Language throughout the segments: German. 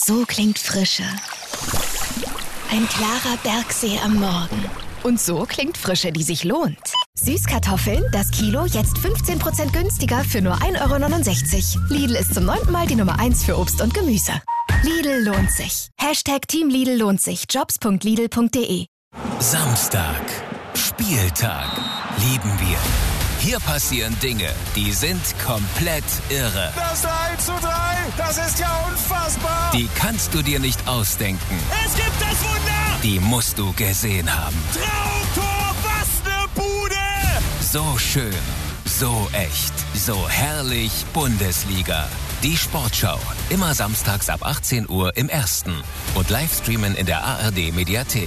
So klingt Frische. Ein klarer Bergsee am Morgen. Und so klingt Frische, die sich lohnt. Süßkartoffeln, das Kilo, jetzt 15% günstiger für nur 1,69 €. Lidl ist zum 9. Mal die Nummer 1 für Obst und Gemüse. Lidl lohnt sich. #Team Lidl lohnt sich. Jobs.lidl.de. Samstag. Spieltag. Lieben wir. Hier passieren Dinge, die sind komplett irre. Das 3:3, das ist ja unfassbar. Die kannst du dir nicht ausdenken. Es gibt das Wunder. Die musst du gesehen haben. Traumtor, was ne Bude. So schön, so echt, so herrlich Bundesliga. Die Sportschau, immer samstags ab 18 Uhr im Ersten und Livestreamen in der ARD-Mediathek.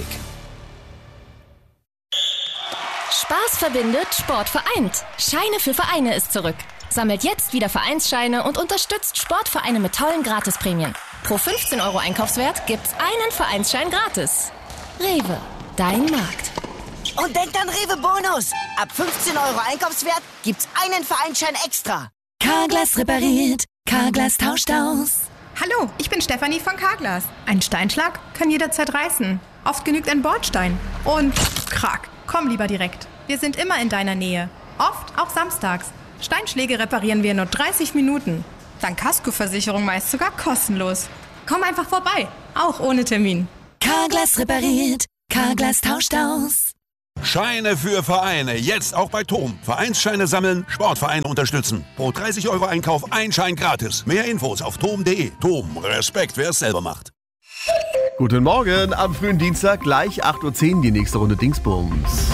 Spaß verbindet, Sport vereint. Scheine für Vereine ist zurück. Sammelt jetzt wieder Vereinsscheine und unterstützt Sportvereine mit tollen Gratisprämien. Pro 15 € Einkaufswert gibt's einen Vereinsschein gratis. Rewe, dein Markt. Und denkt an Rewe Bonus. Ab 15 € Einkaufswert gibt's einen Vereinsschein extra. Carglass repariert, Carglass tauscht aus. Hallo, ich bin Stefanie von Carglass. Ein Steinschlag kann jederzeit reißen. Oft genügt ein Bordstein. Und krack, komm lieber direkt. Wir sind immer in deiner Nähe. Oft auch samstags. Steinschläge reparieren wir in nur 30 Minuten. Dank Kaskoversicherung meist sogar kostenlos. Komm einfach vorbei, auch ohne Termin. Carglass repariert, Carglass tauscht aus. Scheine für Vereine, jetzt auch bei TOM. Vereinsscheine sammeln, Sportvereine unterstützen. Pro 30 € Einkauf ein Schein gratis. Mehr Infos auf tom.de. TOM, Respekt, wer es selber macht. Guten Morgen, am frühen Dienstag, gleich 8:10 Uhr, die nächste Runde Dingsbums.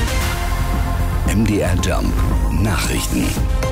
MDR Jump Nachrichten.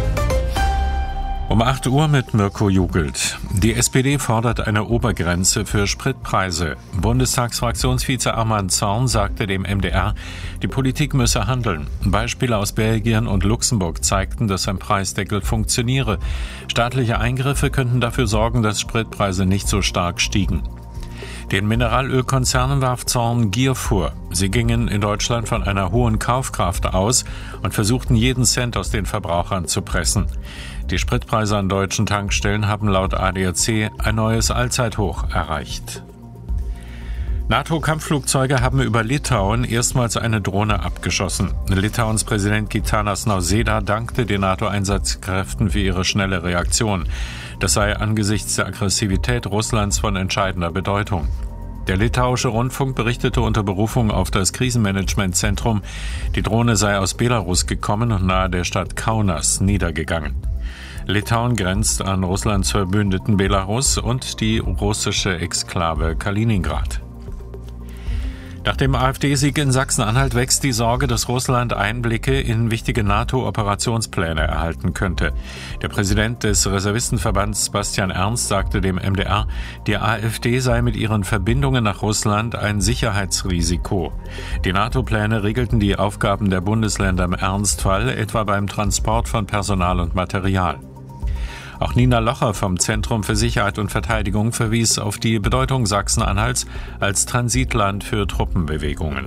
Um 8 Uhr mit Mirko Jugelt. Die SPD fordert eine Obergrenze für Spritpreise. Bundestagsfraktionsvize Arman Zorn sagte dem MDR, die Politik müsse handeln. Beispiele aus Belgien und Luxemburg zeigten, dass ein Preisdeckel funktioniere. Staatliche Eingriffe könnten dafür sorgen, dass Spritpreise nicht so stark stiegen. Den Mineralölkonzernen warf Zorn Gier vor. Sie gingen in Deutschland von einer hohen Kaufkraft aus und versuchten jeden Cent aus den Verbrauchern zu pressen. Die Spritpreise an deutschen Tankstellen haben laut ADAC ein neues Allzeithoch erreicht. NATO-Kampfflugzeuge haben über Litauen erstmals eine Drohne abgeschossen. Litauens Präsident Gitanas Nausėda dankte den NATO-Einsatzkräften für ihre schnelle Reaktion. Das sei angesichts der Aggressivität Russlands von entscheidender Bedeutung. Der litauische Rundfunk berichtete unter Berufung auf das Krisenmanagementzentrum, die Drohne sei aus Belarus gekommen und nahe der Stadt Kaunas niedergegangen. Litauen grenzt an Russlands Verbündeten Belarus und die russische Exklave Kaliningrad. Nach dem AfD-Sieg in Sachsen-Anhalt wächst die Sorge, dass Russland Einblicke in wichtige NATO-Operationspläne erhalten könnte. Der Präsident des Reservistenverbands Sebastian Ernst sagte dem MDR, die AfD sei mit ihren Verbindungen nach Russland ein Sicherheitsrisiko. Die NATO-Pläne regelten die Aufgaben der Bundesländer im Ernstfall, etwa beim Transport von Personal und Material. Auch Nina Locher vom Zentrum für Sicherheit und Verteidigung verwies auf die Bedeutung Sachsen-Anhalts als Transitland für Truppenbewegungen.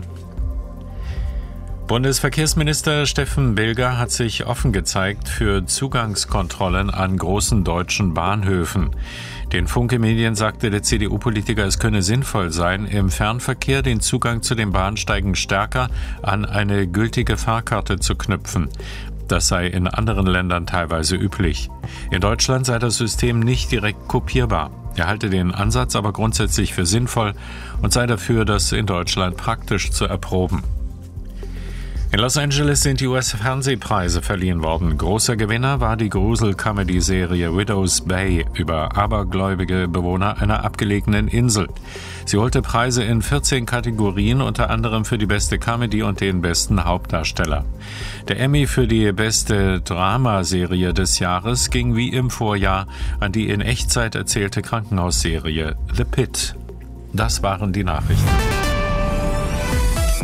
Bundesverkehrsminister Steffen Bilger hat sich offen gezeigt für Zugangskontrollen an großen deutschen Bahnhöfen. Den Funke-Medien sagte der CDU-Politiker, es könne sinnvoll sein, im Fernverkehr den Zugang zu den Bahnsteigen stärker an eine gültige Fahrkarte zu knüpfen. Das sei in anderen Ländern teilweise üblich. In Deutschland sei das System nicht direkt kopierbar. Er halte den Ansatz aber grundsätzlich für sinnvoll und sei dafür, das in Deutschland praktisch zu erproben. In Los Angeles sind die US-Fernsehpreise verliehen worden. Großer Gewinner war die Grusel-Comedy-Serie Widow's Bay über abergläubige Bewohner einer abgelegenen Insel. Sie holte Preise in 14 Kategorien, unter anderem für die beste Comedy und den besten Hauptdarsteller. Der Emmy für die beste Dramaserie des Jahres ging wie im Vorjahr an die in Echtzeit erzählte Krankenhausserie The Pit. Das waren die Nachrichten.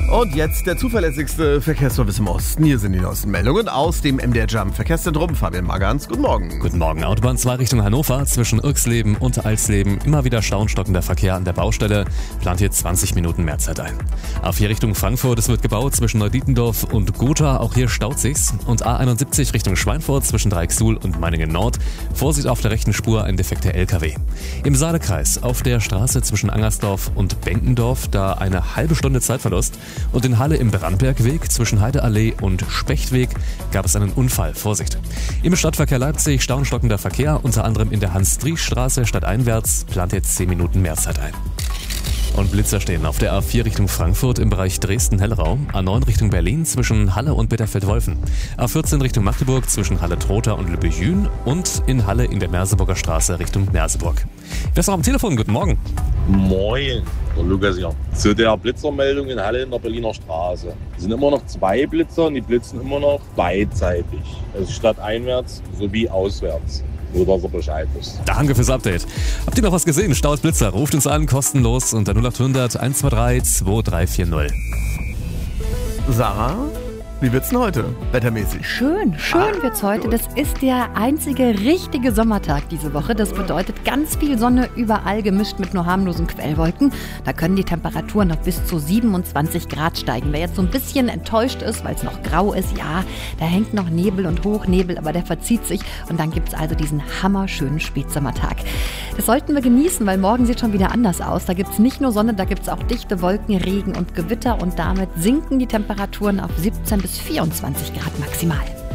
Und jetzt der zuverlässigste Verkehrsservice im Osten. Hier sind die neuesten Meldungen aus dem MDR Jump Verkehrszentrum. Fabian Magans, guten Morgen. Guten Morgen. Autobahn 2 Richtung Hannover zwischen Irksleben und Alsleben. Immer wieder stauenstockender Verkehr an der Baustelle. Plant hier 20 Minuten mehr Zeit ein. A4 Richtung Frankfurt. Es wird gebaut zwischen Neudietendorf und Gotha. Auch hier staut sich's. Und A71 Richtung Schweinfurt zwischen Dreichsuhl und Meiningen Nord. Vorsicht auf der rechten Spur, ein defekter LKW. Im Saalekreis auf der Straße zwischen Angersdorf und Benkendorf. Da eine halbe Stunde Zeitverlust. Und in Halle im Brandbergweg zwischen Heideallee und Spechtweg gab es einen Unfall. Vorsicht. Im Stadtverkehr Leipzig stauenstockender Verkehr, unter anderem in der Hans-Driesch-Straße stadteinwärts, plant jetzt 10 Minuten mehr Zeit ein. Und Blitzer stehen auf der A4 Richtung Frankfurt im Bereich Dresden-Hellrau, A9 Richtung Berlin zwischen Halle und Bitterfeld-Wolfen, A14 Richtung Magdeburg zwischen Halle-Trotha und Lübbecke-Jühn und in Halle in der Merseburger Straße Richtung Merseburg. Wer ist noch am Telefon? Guten Morgen. Moin, der Lukas hier. Zu der Blitzermeldung in Halle in der Berliner Straße. Es sind immer noch 2 Blitzer und die blitzen immer noch beidseitig. Also stadteinwärts sowie auswärts. Nur, dass er Bescheid ist. Danke fürs Update. Habt ihr noch was gesehen? Staut Blitzer. Ruft uns an, kostenlos unter 0800 123 2340. Sarah, wie wird's denn heute, wettermäßig? Schön wird's heute. Das ist der einzige richtige Sommertag diese Woche. Das bedeutet ganz viel Sonne überall, gemischt mit nur harmlosen Quellwolken. Da können die Temperaturen noch bis zu 27 Grad steigen. Wer jetzt so ein bisschen enttäuscht ist, weil es noch grau ist, ja, da hängt noch Nebel und Hochnebel, aber der verzieht sich. Und dann gibt's also diesen hammerschönen Spätsommertag. Das sollten wir genießen, weil morgen sieht schon wieder anders aus. Da gibt's nicht nur Sonne, da gibt's auch dichte Wolken, Regen und Gewitter. Und damit sinken die Temperaturen auf 17 bis 24 Grad maximal.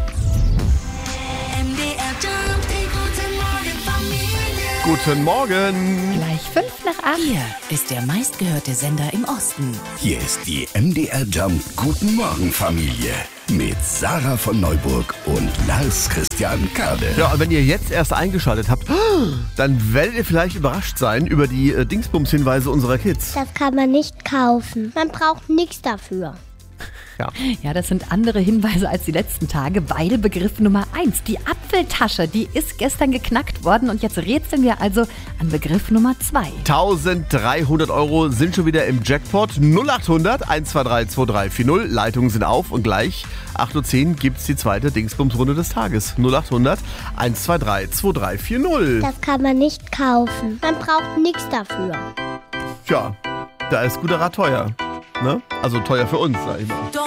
Guten Morgen. Gleich 5 nach 8. Hier ist der meistgehörte Sender im Osten. Hier ist die MDR Jump Guten Morgen Familie mit Sarah von Neuburg und Lars Christian Kade. Ja, und wenn ihr jetzt erst eingeschaltet habt, dann werdet ihr vielleicht überrascht sein über die Dingsbums-Hinweise unserer Kids. Das kann man nicht kaufen. Man braucht nichts dafür. Ja, das sind andere Hinweise als die letzten Tage, weil Begriff Nummer 1, die Apfeltasche, die ist gestern geknackt worden und jetzt rätseln wir also an Begriff Nummer 2. 1300 € sind schon wieder im Jackpot. 0800 123 2340. Leitungen sind auf und gleich 8.10 Uhr gibt es die zweite Dingsbums-Runde des Tages. 0800 123 2340. Das kann man nicht kaufen. Man braucht nichts dafür. Tja, da ist guter Rat teuer. Ne? Also teuer für uns, sag ich mal.